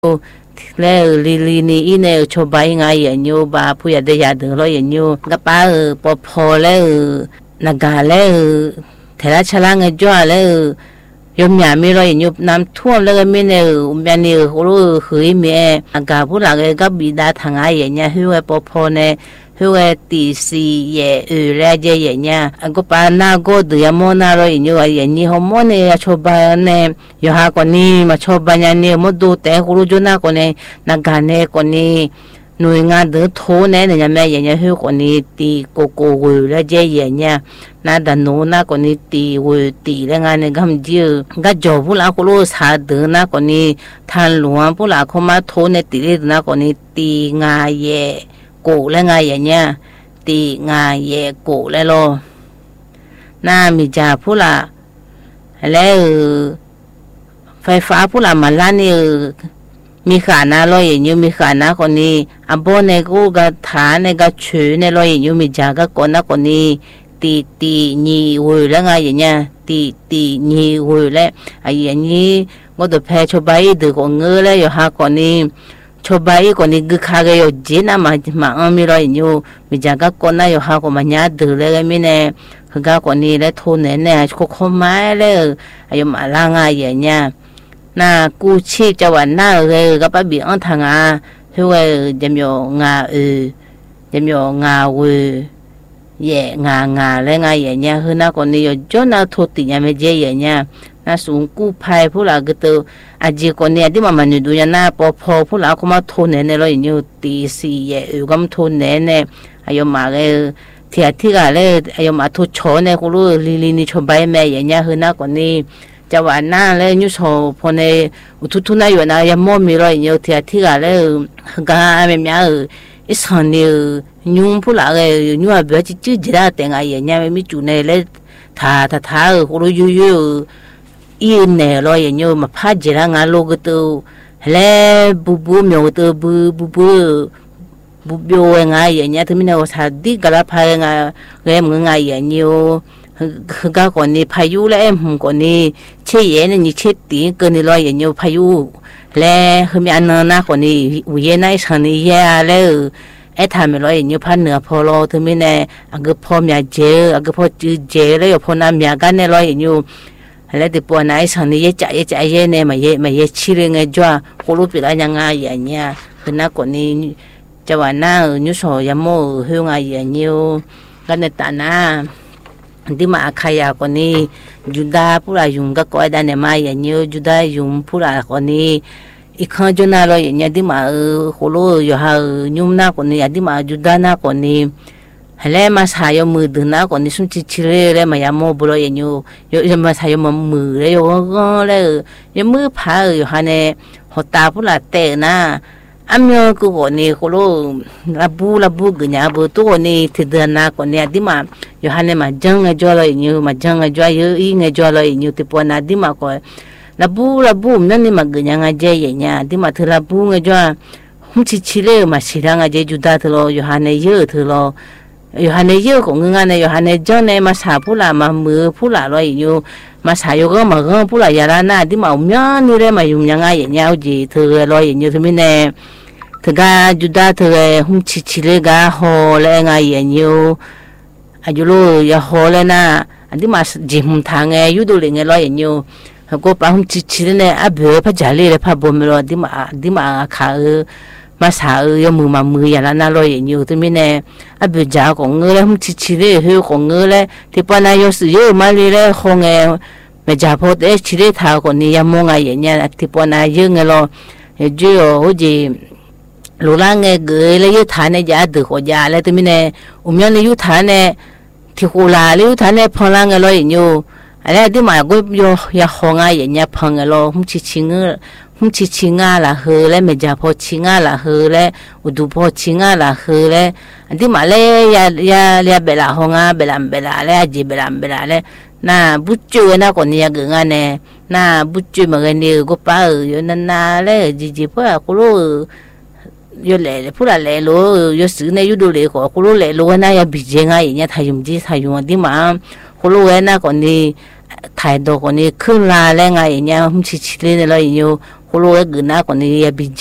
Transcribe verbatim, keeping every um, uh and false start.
แล้วลีลีนี่อีเนี่ยชอบไปไงอย่างยูบาผู้ใหญ่ได้ยาถึงร้อยอย่างยูก็ป้าเออปอพอแล้วนักการแล้วเทระชลางเงจ้าแล้วยมยามีร้อยอย่างยูน้ำท่วมแล้วก็มีเนี่ยอุบนี่รู้เคยมีอากาศผู้หลักก็บิดาทางไงอย่างเงี้ยหัวปอพอเนี่ยหัวตีสีเย่เออแล้วเจอย่างเงี้ยก็ป้าหน้าก็เดียมน่าร้อยอย่างยูอย่างนี้ฮอร์โมนเนี่ยชอบไปเนี่ยยาคนนี้มาชอบไปเนี่ยมดูแต่รู้จนน่าคนเนี่ยนักการเนี่ยคนนี้หน่วยงานเดินโทเนี่ยเนี่ยแม่อย่างเงี้ยหัวคนนี้ตีโกโก้หัวแล้วเจอย่างเงี้ยน่าดันโน่น่าคนนี้ตีหัวตีแล้วงานเนี่ยก็มันเยอะก็จบผู้หลักผู้รู้สาเดินน่าคนนี้ทานหลวงผู้หลักเขามาโทเนี่ยตีเลยน่าคนนี้ตีงาเย่กูแล้วไงอย่างเงี้ยตีงาเย่กูแล้วโลน่ามีจ่าผู้ละแล้วไฟฟ้าผู้ละมันล้านนี่มีขาหน้าลอยอย่างยูมีขาหน้าคนนี้อันโบในกูก็ฐานในก็ชื่อในลอยอย่างยูมีจ่าก็คนนักคนนี้ตีตีนี่วุ้ยแล้วไงอย่างเงี้ยตีตีนี่วุ้ยแล้วไอ้อย่างนี้ก็ตัวแพ้ชาวบ้านดูของเงือแล้วอยู่หาคนนี้ชาวบ้านคนนี้ก็ข้าก็อยู่เจน่ามามาอันมีลอยอย่างยูมีจ่าก็คนนั้นอยู่หาคนมันยาดูแล้วก็มีเนี่ยคือก็คนนี้แล้วทุนเนี่ยเนี่ยเขาคมไม้แล้วไอ้ยมาล่างไงอย่างเงี้ยน่ากูชีจะวันหน้าเลยก็ไปบีอันทางอ่ะคือว่าจะมีงาเออจะมีงาเวเย่งางาแล้วไงอย่างเงี้ยคือน่าคนนี้อยู่จนน่าทุติยามเจอย่างเงี้ยน่าสูงกู้ภัยผู้หลักก็ตัวอาจีคนนี้ที่มันมันดูอย่างน่าพอพอผู้หลักเขามาทุนเนี่ยเนี่ยเราอย่างนี้ตีสี่เย่เออก็มาทุนเนี่ยเนี่ยอายุมาเลยเทียที่กันเลยอายุมาทุชอเนี่ยกูรู้ลีลีนี่ชมไปแม่อย่างเงี้ยคือน่าคนนี้จะว่าหน้าเลยยุโสพอในอุทุทุนายอยู่นะยังมั่วมีรอยเยอะที่ที่กันเลยก็ไม่มีอะไรอีสันนี่ยุ่งผู้หลักเลยยุ่งแบบจีจีจะได้แต่งไงอย่างเงี้ยไม่มีจุดในเลยท่าท่าท่ากูรู้อยู่อยู่อีเนี่ยรอยอย่างเงี้ยมาพัดจะได้งานโลกตัวแล้วบูบูมีตัวบูบูบูบูบูยังไงอย่างเงี้ยถึงมีเนี่ยว่าดีกันละพายงานเรื่องมึงไงอย่างเงี้ยคือก็คนนี้พายุแล้วเอ็มคนนี้เชี่ยเนี่ยนี่เชี่ยตีเกินนี่ร้อยอย่างเงี้ยพายุแล้วคือมีอันนั้นนะคนนี้วิญญาณฉันนี่แย่แล้วไอ้ทำไม่ร้อยอย่างเงี้ยพันเหนือพอเราถึงมีเนี่ยอันก็พอมีเจออันก็พอจืดเจอแล้วพอน้ำมีกันเนี่ยร้อยอย่างเงี้ยแล้วที่ปวดไหนฉันนี่แย่ใจแย่ใจแย่เนี่ยมาแย่มาแย่ชิริงไงจ้าคนรู้ปีละยังไงอย่างเงี้ยคือนักคนนี้จะว่าหน้ายุโสยามโม่เฮืองไงอย่างเงี้ยกันในตาหน้าที่มาขยะคนนี้จุดาผู้ละยุงก็ก้อยได้เนี่ยมาอย่างเงี้ยจุดายุงผู้ละคนนี้อีกครั้งจนน่าเราอย่างเงี้ยที่มาเออโคโลอยู่หายุ่งหน้าคนนี้ที่มาจุดาหน้าคนนี้แล้วมาใช้ยมือดึงหน้าคนนี้สุ่มชิชิเร่แล้วมายามโมบุโรอย่างเงี้ยยมาใช้ยมือแล้วยก็แล้วยมือพาอยู่หาเนี่ยหัวตาผู้ละเตะหน้าอันนี้ก็คนนี้เขารู้ระบุระบุกันเนี่ยบุตัวคนนี้ที่เดินหน้าคนนี้ที่มาอยู่ฮันเนี่ยมาจังเงยจ่อเลยอยู่มาจังเงยจ่อเยอะอีเงยจ่อเลยอยู่ที่ปนที่มาก็ระบุระบุนั่นนี่มากันยังไงเจยังเนี่ยที่มาที่ระบุเงยจ่อหุ่นชิชิเล่มาชิลังเงยจุดาที่เราอยู่ฮันเนี่ยเยอะที่เราอยู่ฮันเนี่ยเยอะของเงินเนี่ยอยู่ฮันเนี่ยจังเนี่ยมาสาผู้ละมามือผู้ละเลยอยู่มาสายอยู่ก็มาก็ผู้ละยาลาหน้าที่มาอุ้มยันนี่เลยมาอยู่ยังไงอย่างเงี้ยจีเธอเลยอยู่ที่มีเนี่ยถึงการจุดาเธอหุ่นชิชิเล่ก็ฮอเลยไงอย่างเงี้ยอายุรู้ยาฮอเลยนะอันที่มาจิมทางไงยุดูเลยไงร้อยอย่างเงี้ยเขาก็ไปหุ่นชิชิเล่เนี่ยอาเบอพระจันทร์เลยพระบรมโลที่มาที่มาขาเออมาสาเออยมือมามืออย่างนั้นร้อยอย่างเงี้ยที่มีเนี่ยอาเบอจ่าของเงยแล้วหุ่นชิชิเล่เฮ้ยของเงยแล้วที่ปนายกสื่อเยอะมาเลยแล้วของเงยไม่จ่าพอเอชิเล่ท้าคนนี้ยังมองไงอย่างเงี้ยที่ปนายเยอะไงเราเฮ้ยจู่โอ้จีลูล่างเงยเกยเลยยุทธาเนี่ยจะดึกหัวยาแล้วที่มีเนี่ยอุ้มยันเลยยุทธาเนี่ยที่กูลาเลยยุทธาเนี่ยพลังเงยเลยอยู่อะไรที่มาก็โยยาหงายอย่างเงี้ยพังเงยเราหุ่นชิชิงเงยหุ่นชิชิงาละเฮเลยไม่จ่าพอชิงาละเฮเลยอุดุพอชิงาละเฮเลยอันที่มาเลยยายายาเบลาหงาเบลาเบลาเลยจีเบลาเบลาเลยน่าบุจูน่าคนนี้ก็งั้นเนี่ยน่าบุจูเหมือนกันเนี่ยก็ป้าอยู่นั่นน่าเลยจีจีเพื่อกูรู้ยเลผู้ละเลโลยสื่อในยุดูเลก็กูรู้เลโลน่ายบิเจงไงเนี่ยทายุมจีทายุมที่มากูรู้ว่าน่าคนนี้ถ่ายตัวคนนี้ขึ้นลาแล้วไงเนี่ยหุ่นชิชิเลยเลยอยู่คโคโลเกนาคนนี้ยาบิ